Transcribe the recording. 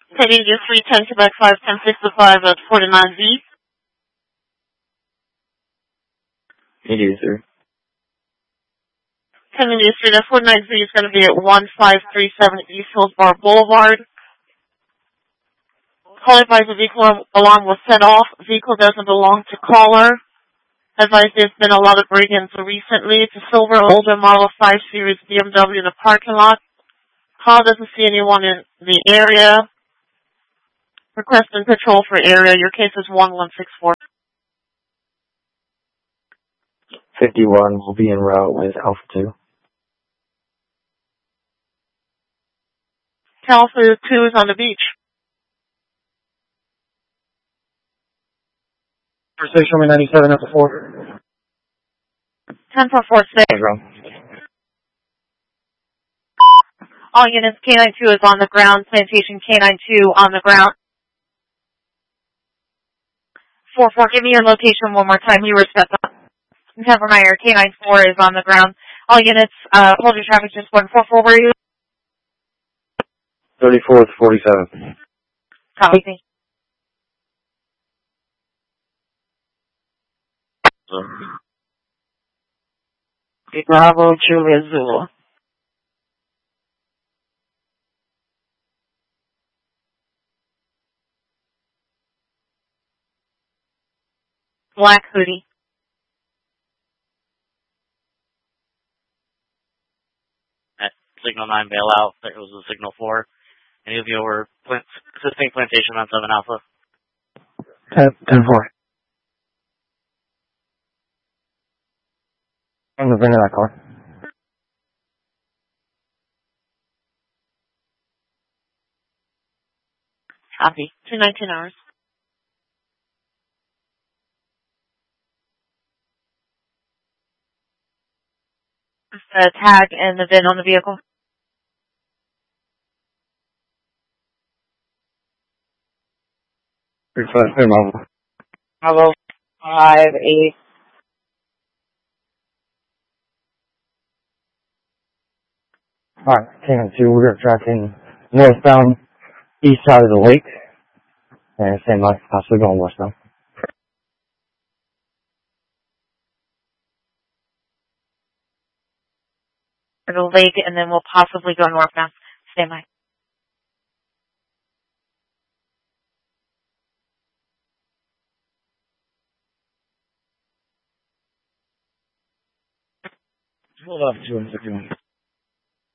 Canadian 310 Quebec 51065 at 49Z. Canadian 3. Canadian Street at 49Z is going to be at 1537 East Hillsborough Boulevard. Call advised the vehicle alarm was set off. Vehicle doesn't belong to caller. Advised there's been a lot of break-ins recently. It's a silver older model 5 Series BMW in the parking lot. Call doesn't see anyone in the area. Requesting patrol for area. Your case is 1164. 51 will be en route with Alpha 2. Alpha 2 is on the beach. For station 97 at the 4. 10 for 4 6. All units, K92 is on the ground. Plantation K92 on the ground. 4-4, give me your location one more time. You respect that. Cover my air. K94 is on the ground. All units, hold your traffic just 144. Where are you? 34th, 47. Copy. Bravo, Julia Zulu. Black hoodie. At signal 9 bailout, that was the signal 4. Any of you were assisting plantation on 7 Alpha? 10-4. I'm going to bring that car. Copy. 219 hours. The tag and the VIN on the vehicle. Bravo 5-8. Alright, K92, we are tracking northbound east side of the lake. And same like possibly going westbound. The lake, and then we'll possibly go northbound. Stand by. Hold up, 251.